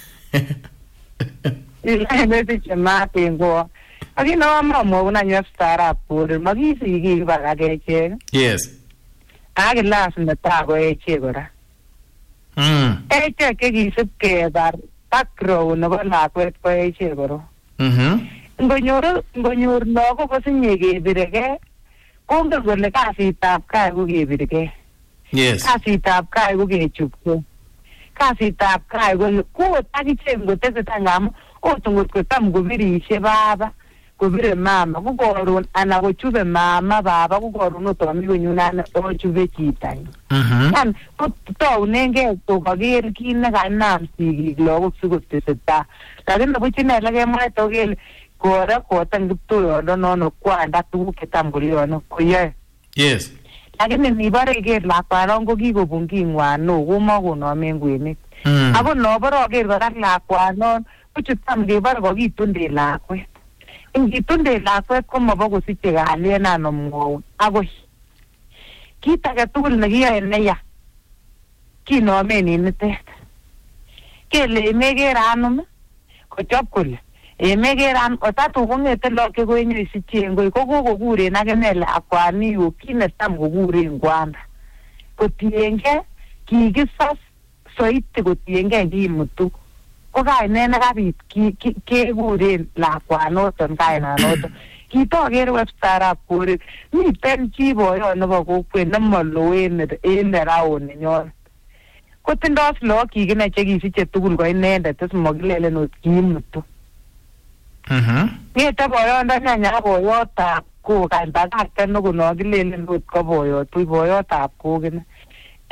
S6: Ile ile chema tengo. Aki no mamo una nyef stara pur magisi gi baga geche.
S1: Yes.
S6: Agi las na tago eche gora.
S1: Mm.
S6: Eche ke gi sip ke dar takro no la kwet ko eche goro.
S1: Mhm.
S6: Ngonyor ngonyor no ko kosinye ge birege. Konga gole kasi tap ka go ge birege.
S1: Yes.
S6: Kasi tap ka go ge chupko. Kasi tap ka go ko tagi chengo tete tangam o tungut ko tam go biri she baba. Kubire mama kukorun ana kuchube mama baba kukorun utomi kunyunana ochube chitany.
S1: Mhm.
S6: Yan kutaunenge kokaker kit nekanam sigik lagok sikoteseta. Lakini buchine lekemwae tokele kora kotan kiptoyondo nono kwanda tuguk chetam kolyono koyoe.
S1: Yes.
S6: Lakini nibore iker lakwanon ko kikobun king'wan no komakonomen kwenik.
S1: Mm.
S6: Ako nobore aker kora lakwanon kochutam kebore kokitunde lakwet. Ingitunde lakwet ko mabo kosiche kalyen anomwoun akoi kit age tugul nekiyoe neya kinomen initet kele emeker anum kochop kole emeker an otatu kong'ete lok chekoenyo isichen koi ko kokokuren akine lakwani yu kit netam kokuren kwanda kotiengei kikisas soiti kotiengei kimutu ko kainet nekabit kekuren lakwanoton kainanoton. Kitoker webstarab koret miten chi boyot nebo kokwet nemolo en eraon nenyon. Kotindos lagok ine chekisiche tugul ko inendet is mokilelen ot kimutu.
S1: Mhm.
S6: Ngete boyondoni nya boyotab ko kany bakakte neko nokilelen ot ko boyot buch boyotab kokine.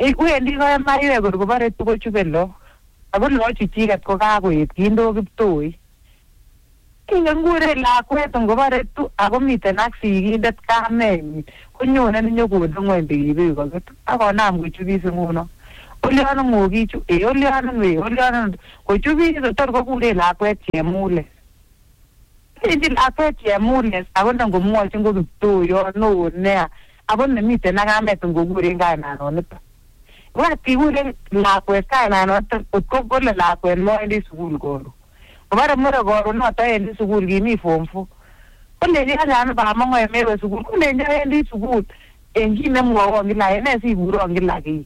S6: wendi koe maiwek kor kobore tukochube lo ako lochu chiket ko kakoet kindo kiptoi ingen ngure lakwet ngobore tu ako miten ak sigindet kamenyi konyone nyokode ngweny pikipiki koket akonam kochubis nguno oliano ngokichu e oliano we oliano kochubis tor kokure lakwet chemule Hindi lakwet chemule ako ngomwolchin ko kiptoyo no nea ako nemiten ak kamet ngokure kainanonito wati kure lakwet kainanonito utko kole lakwet moendi sukul koro Obara mura goro noto endi sukul gimi form four. Kole ya jana ba mango emewe sukul. Kole nja endi sukul. Engi ne mwa ngila ene si buro ngila ki.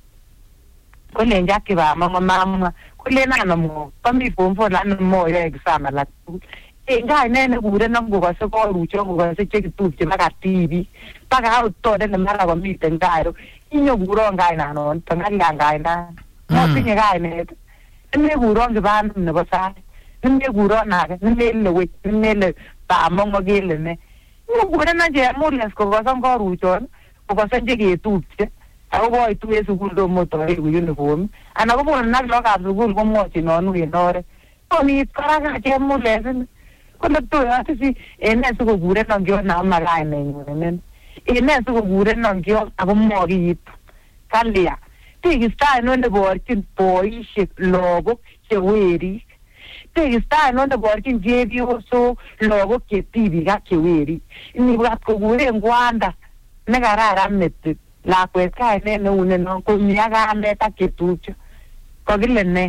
S6: Kole nja ki ba mango mama. Kole na na mo. Pami form four la na mo ya exam la. Enga ene ne bure na ngo se ko rucho ngo se che tu che maka T V. Paka auto de mara ko mi tengaro. Inyo buro ngai na no. Tanganga ngai na. Mo tinye ngai ne. Ene buro ngai ne ba sa. Nne guro na ke nne le we nne le ba mongo gele ne no gure na je mules ko ko san ko ruchon ko ko san je ke tupche ako boy tu esu guldo moto e uniform ana ko bon na lo ka gul ko mo ti no nu e nore to ni kara ka je mules ko le to ya si ene su ko gure no gyo na ma ga ne ne ene su ko gure no gyo ako mo gi kalia ti sta no le bortin poi she logo che weri Te sta non da borgin jevio so logo che tibiga che weri ni brat ko gure ngwanda ne garara mette la questa ne no ne non ko mi aga meta che tuccio ko gille ne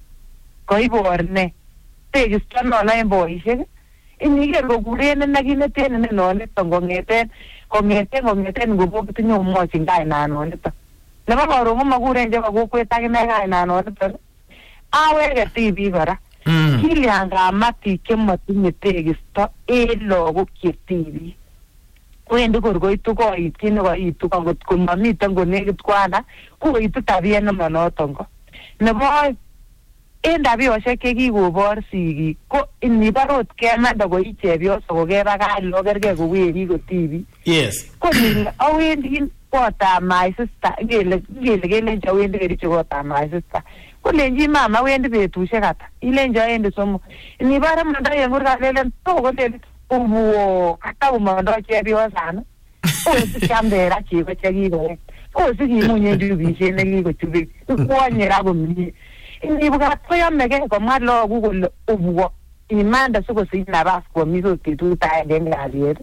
S6: ko i borne te sta no la in boise e ni che lo gure ne na gine te ne no ne to ngete ko ngete ko ngete ngo bo tinyo mo singai na no ne to le ba ro mo gure nje ko ko ta ne ga na no ne to awe ke tibi bara Kili anga mati kemma tinye tegisto e logo kietivi. Wendi korgo itu ko itini ko itu ko ngot ko mamita ngo negit kwana ko itu tabia na manotongo. Nebo enda bi ose ke ki go bor sigi ko inni barot kema da go ichebio so go geba ga lo gerge go weri go T V.
S1: Yes.
S6: Ko ni awendi ko ta my sister gele gele gele jawendi geri ko ta my sister. Kulenji mama wendi betushe kata ilenja ende somo ni bara manda yengurga lelen to go lelen uwo kata umando chebio sana o si kambera chi ko chegi go o si ki munye dubi se ne go tubi ko nyera go mi ni buga to ya mege ko malo go go uwo imanda suko si na bas ko mi so ki tu ta den ga diet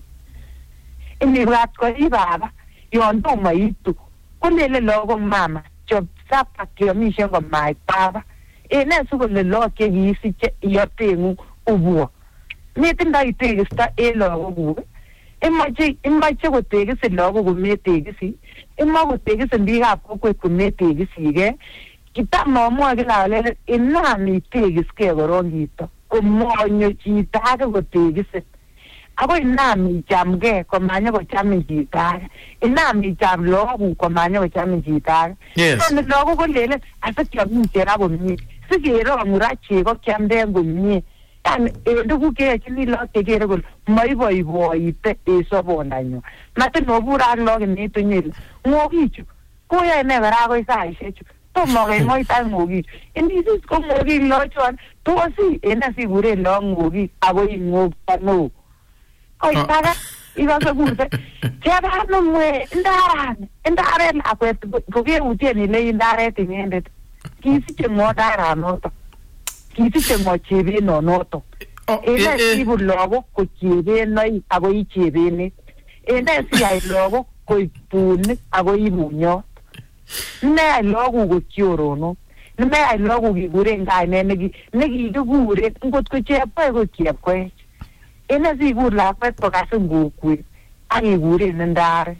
S6: ni buga ko i baba yo ndo maitu ko lele logo mama job sapa ke mi shengo mai baba e na suko le lo ke gi si che yo tengu uwo mi tinda ite sta e lo uwo e ma je e ma che go te se lo go me te si e ma go te se ndi ga ko ko me te si ge kita mo mo ge la le e na mi te ske go rongito o mo nyo chi ta go te se ako inami jamge ko manya ko chami jita inami jam logo ko manya ko chami jita
S1: Yes.
S6: so logo ko lele asa chami jera go mi sigero murachi ko chamde go mi tan e ndugu ke chini lo ke gere go mai boy boy te e so bonanyo mate no bura lo ke ni tunyil ngo gichu ko ya ne vera go isa ishechu to mo ge mo ita ngo gi indi sis ko mo gi lo chon to si ena si gure lo ngo gi abo ngo no Oi, paga, iba a guste. Ya va no me ndaran, ndare la kwet, goge utie ni le ndare tinende. Kisi che mo dara noto. Kisi che mo chebe no noto. Ena si bu logo ko chebe no i ago i chebe ni. Ena si ai logo ko i pun ago i bunyo. Ne ai logo go chioro no. Ne ai logo gi gure ngai ne ne gi ne gi gure ngot ko che pa go che ko. Ena si gur la kwet po kaso ngukwi ai gure ndare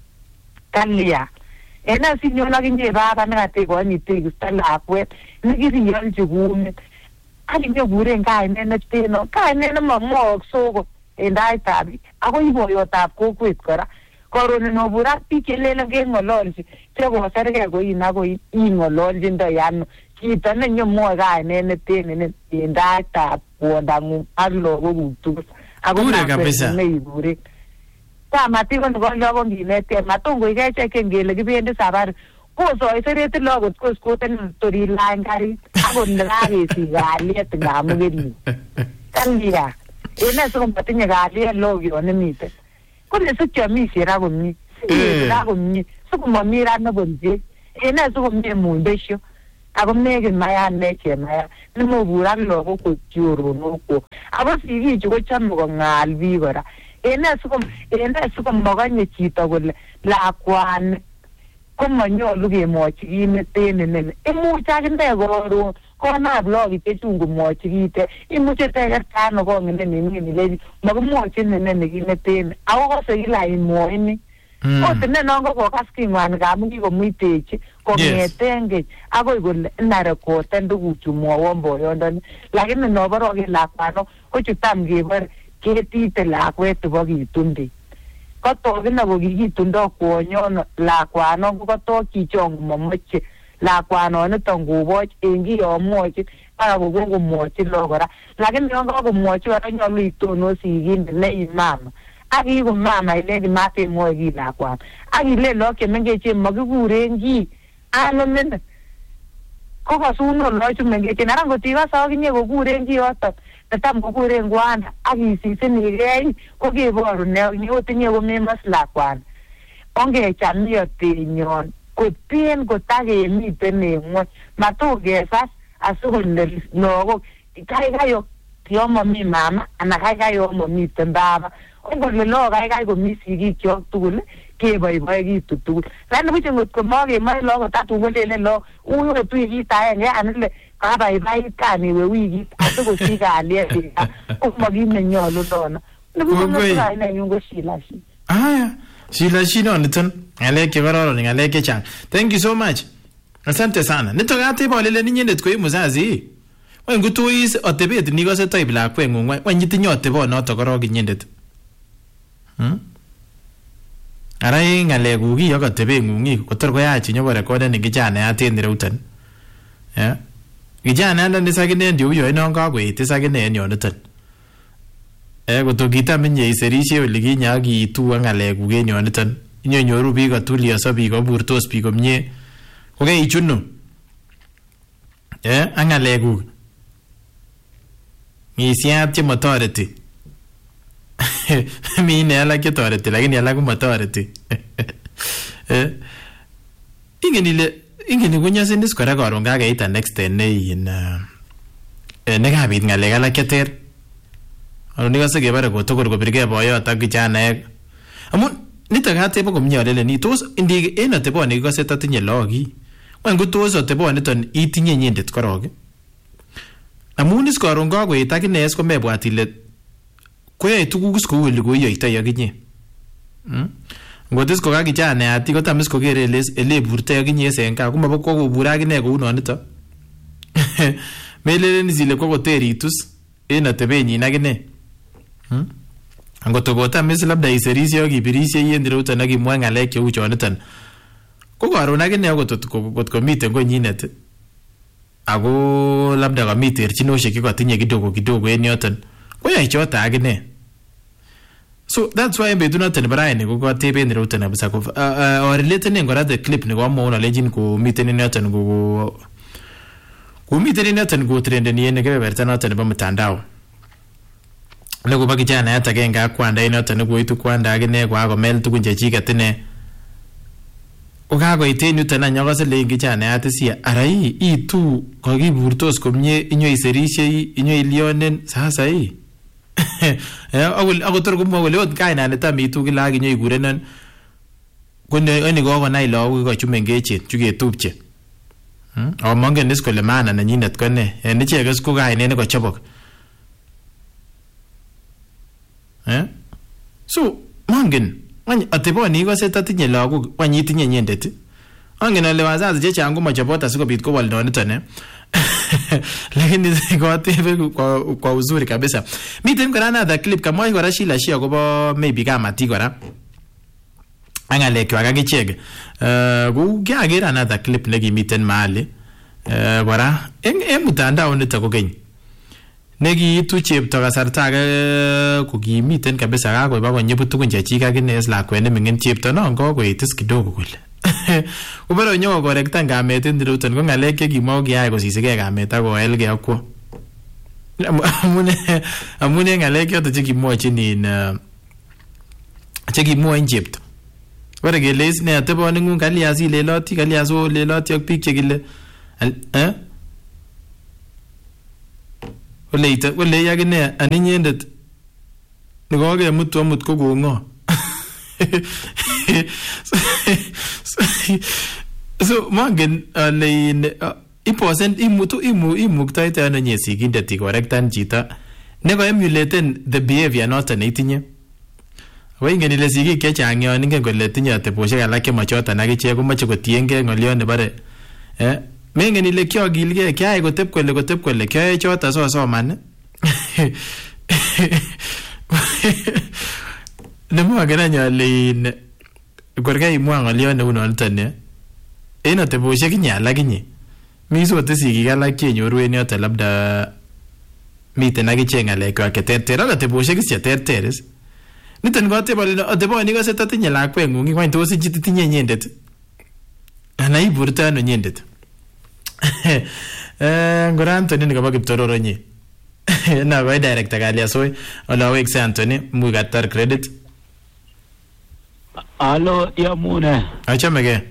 S6: kalia ena si nyola kinye baba na te ko ni te gusta la kwet ni giri yal jugume ali nyo gure ngai ne na te no kai ne na mo so go endai tabi ako ibo yo tap ko kwet kora korone no bura pi kelele ge ngololji te go serge go ina go i ngololji ndo yano kita na nyo mo ga ne ne te ne endai tap ko dangu allo go gutu
S1: Gure kabisa.
S6: Gure. Ta mati ko ngo ngo ngine te matungo ige che ke ngele gibende sabar Kosoy seret lagot koskoten tori line garit akot ndakakesi kalyet ngamukeni kalya ene so matinye kalyet logyo nemite kole sikyamishe ra komie ra komie sikomami ra nebonje ene sikomie mundesho ako meke maya neche maya nemobura logok kochoronoko ako sikichu kochome kongal biik kora ene sikom ene sikomokanye chito kole lakwani komanyolu kemwochi kit neten ineni imuch akine koron konab lagok chechun komwochi kite imuche tekertano kong ineni ineni lechi makimwochin ineni kit neten ako kose kila imwoini ot ineno kokokas king'wan ngamun kikomuitechi kong'eten keny akoi kole inarekoten tuguchu mwowon boyondoni lakini noboroke lakwano kochutam kebore ketite lakwet nebo kitunde kotok ine kokikitundo kwonyono lakwano kokotok chichon komomoche lakwanoniton koboch en kiyomwochi para kokomwochi lo kora lakini yon kakomwochi kora nyolu itonos sikindet ne imama ak iiku mama ilechi matemwoe kiy lakwano ak ile lagok chemengechen makikuren kiy anomene kokosuno lagok chu mengechen ara ngot ikose akinye kokuren kiyoton netam kokuren kwana ak isisinigei ko keboru ne otinye komemos lakwani ongecham iotenyon kotien kotakemiten en ng'wony matokesas asikole lagok kaikai yon momi mama anan kaikai yon momiten baba ongole lagok kaikai komi sigikyok tugul keboiboekitu tugul lakini buch ngot komokemoe lagok tatun kolelen lagok ui kot wikit aenge anile kabaibait kaniwe wikit asikosich kalyet komokit nenyolu lona nibukonokainenyu ko shilashi
S1: aya shilashi noniton ng'alek chekororon ng'alek chechang. Thank you so much, asante sana. Nitok ateboolelen inyendet koi muzazi wany kutois atebet nikose toib lakweng'ung wany itinye atebonoto korok inyendet hmm? Ara ii ng'alekuk ii ak atebeng'ung kotor koyach inyokorekoden kijanayat en ireuton yeah. Kijanayat nisakine ndio huyo inon kakoet isakine en yoniton eh koto kitam inye iserishe ole kinye ak itu ak ng'alekuk en yoniton inyenyoru biik katulyoso biik koburtos biik komie kokeichunu eh ak ng'alekuk ng'isiat chemotoreti mi ine alak chetoreti lakini alak komotoreti eh ingen ile ingen kunyosindes kora karon kakeita next nein eh nekabit ng'alek alak cheter aron nikose kebare kotokor kobirgei boyot ak kijanaek amun nitok atebo komie aleleni tos indi en ateboni kikose tatinye lagok wan kotos ateboniton itinye inyendet korok amun is karon kakoet akine es komebwat ile koyoe tuguk is kou ole koiyoitoi akinye ngot is kokakijanayat kotam is kokere eleburtoi akinye en kaa komabo kokobur akine kou nonito melelen is ile kokoteritus en atebenyin akine angot kotam is labda iserishe ak ibirishei en ireuton ak imwoe ng'alek cheu choniton ko karon akine kot komiten konyinet ako labda kami terchinoshek chekatinye kidogo kidogo en yoton koyoe choto akine. So that's why betunoton nebo raini ko kateben ireuton kabisa ko related kora the clip nekomwaun alenjin komiten en yoton ko komiten en yoton ko trendeni en kebeberta noton nebo mtandao nekobo kijanayat agenge ak kwanda en yoton nekoitu kwanda akine kokakomel tugun chechiket ine kokakoit en yuton any akose lein kijanayat isi ara ii itu kakiburtos komie inyoiserishei inyoilionen sasa ii ako tor komwa kole ot kainanitam itu kila ak inyoikurenon koni kokonai lagok kochu mengechen chu ketupche ako mongen is kole maana nenyinet ko ne en icheket ko kainet nekochobok so mongen wany ateboni ikose tatinye lagok wany itinye inyendet angen ale wazazi chechang komachobot asikobit kowal noniton eh lakini katebe kwa uzuri kabisa. Miten kora another clip kamwa kora Shila Shia akobo maybe kamati kora ang'alekwak akichek kou kiaker another clip nekimiten mahali kora en mtandao nito kokeny nekiitu chepto kasarta age kokimiten kabisa kakoiba konyebu tugun chechik akine es lakwet neming'in chepto non kokoet is kidogo kole Ubero nyo korektan kamet en Ruton ko ngalek che kimwa kiyai kosisige kamet ak koelge akwo. Amune amune ngalek yoto che kimwochin in che kimwoin Chepto. Wore keles ne ateboni ngung kalias ileloti kalias o leloti ak biik che kile eh Ole ita ole yakine aninyendet Nikoge mutu amut ko kongo. So mangen ale in iposen imutu imu imuktaite ano nye sigindet ikorektan chito ne ko emulaten the behavior noton itinye. Ko ingen ile sigik chechang yon ingen kole tinye ateboshek alak chemachoton ak ichek komoche kotiengei ng'olyon nebare eh mengen ile kiagilgei kyai kotep kole kotep kole kyoe choto sosoman. Nemo agana nyale in korga imwa ng'olyon neu noton ne en ateboshek inyala kinye mi sote sigik alak chenyoru en yoto labda miten ak ichek ng'alekwak cheterter ak ateboshek cheterter is niton ko atebole ateboni kose tatinye lakweng'ung ingwany tos itinye inyendet ana iburto ano inyendet eh ngora Anthony nikabo Kiptororonyi na ko director Kaliasoi ola wekse Anthony mugatar credit.
S7: Alo yamune
S1: Achamege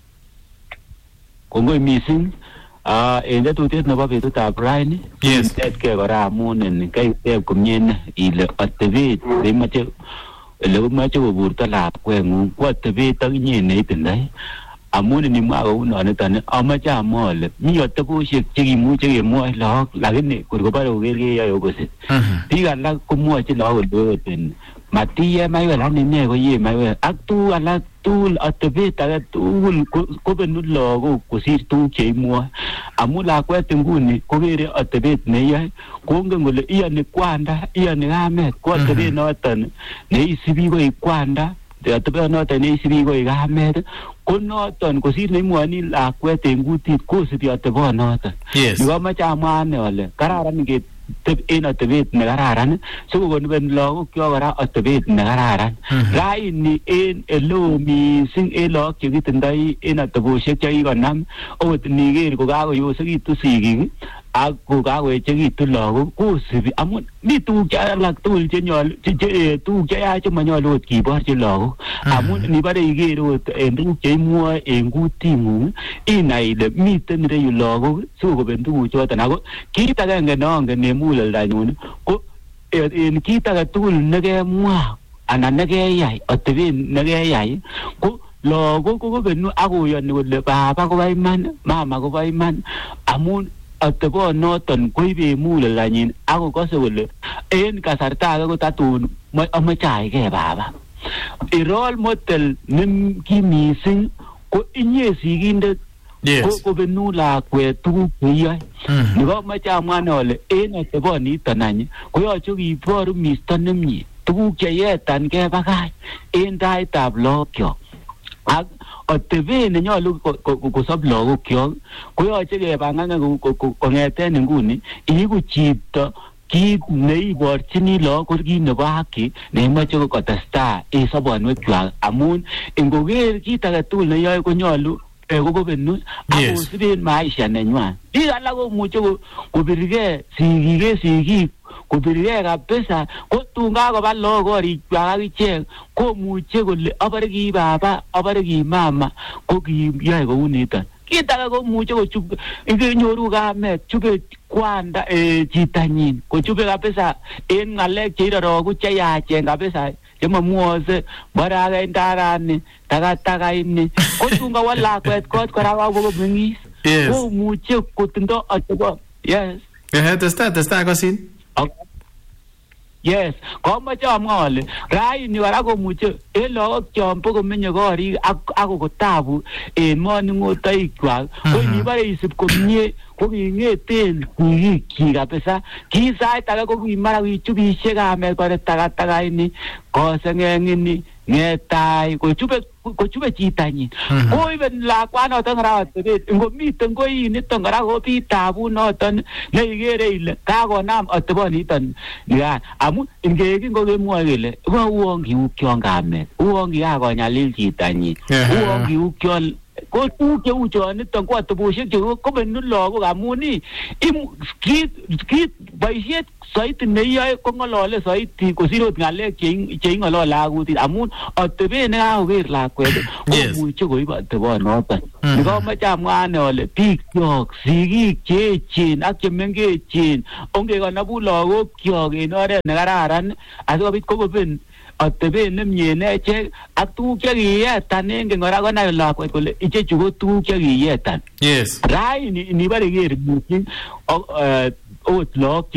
S7: kongoi missing ah en tetutiet nebo betutab raini
S1: Yes.
S7: Tetke kora amun en kaiteb komie ile atebet neimoche ele komoche koburto lakweng'ung ko atebet ak inye neitindoi amun nimwa kou noniton amache amwa ale mi ateboshek chekimuche kemwoe lagok lakini kor kobore koker keyoe opposite. Biik alak komwochi lagok kole oten matiye maiwek lakini ne koye maiwek ak tuguk alak tugul atebet age tugul kobenu lagok kosir tuguk cheimwoe amun lakwet nguni kokere atebet neyoe kongen kole iyoni kwanda iyoni kamet ko atebet noton neisibi koik kwanda atebet noton neisibi koik kamet ko noton kosir neimwoni lakwet en kutit kosibi atebot noton.
S1: Yes.
S7: Nikomoche amwa ane ale kararan nge en atebet nekararan sikokonben lagok kyok kora atebet nekararan. Raini en eleo missing en lagok chekitindoi en ateboshek chekikonam okot niker kokakoyosekitu sigik ak kokakoechekitu lagok kosibi amun mi tuguk alak tugul chenyolu tuguk cheyach chemanyolu ot kiborchi lagok amun nibore iker ot en tuguk cheimwoe en kuting'ung inai ile miten ireyu lagok sikokoben tuguchoton ako kit agenge neongen en muguleldanyun ko en kit age tugul nekemwa anan nekeyai atebet nekeyai ko lagok kokobenu akoyoni kole baba kobo iman mama kobo iman amun atebot noton koibe muguleldanyin akokose kole en kasarta age kotatun amoche aige baba. Role model nekim missing ko inye sigindet.
S1: Yes.
S7: Ko kobenu lakwet tuguk cheyoe. Nikomoche amwa ale en ateboniton any koyoche kiboru misto nemie tuguk cheyetan kebakach en taitab lagokyok ak atebet nenyolu kosob lagokyok koyoche kebangan kong'eten nguni iigu chito kit neiborchini lagok kit nebo haki neimoche kotestai en sobonwekwak amun ingoker kit age tugul neyoe konyolu kokobenu akosiben maisha nenywan. Biik alak komuche kobirgei sigik sigik kobirgei kabisa ko tun kakoba lagok korikwak ak ichek komuche kole abore ki baba abore ki mama ko kiyoe kou niton. Kit age komuche kochub ingenyoru kamet chube kwanda chitanyin kochube kabisa en ng'alek cheiroroku cheyachen kabisa chemamwose bore age ndarani takatakaini ko tun kawo lakwet kot kora kakomeng'is komuche kotindo atebot. Yes.
S1: Ehe, testai testai kosin.
S7: Yes, komoche amwa ale raini kora komuche en lagok chombo komenye korik ako kotabu en moning'otoikwak ko inibore isib komie ko king'eten sigikyik kabisa ki sait age ko kimara kichubishe kamet kore takatakaini koseng'eng'ini ng'etai kochube kochube chitanyin koiben lakwanoton kora atebet ngomiten koiniton kora kobit tabut noton neikere ile kakonam ateboniton nikan amun ingeki kokemwoe kele uon kiukyon kamet uon kikakonyalil chitanyin uon kiukyon ko tuguk cheu choniton ko ateboshek cheu kobenu lagok amun kit boisiet soiti neiyoe kong'olole soiti kosir ot ng'alek cheing'olole ak kutit amun atebet nekakoker lakwet komuche koib atebonoton nekamoche amwa ane ole bikyok sigik cheechen ak chemengechen ongekonobun lagokyok en oret nekararan asikobit kokoben atebet nemie nechek ak tuguk chekiyetan engen kora konai lakwet kole ichechu ko tuguk chekiyetan
S1: yes
S7: raini nibare ker missing ot lagok